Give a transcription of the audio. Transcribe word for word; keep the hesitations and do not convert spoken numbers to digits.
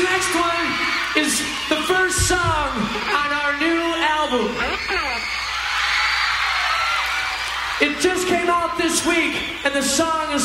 next one is the first song on our new album. It just came out this week, and the song is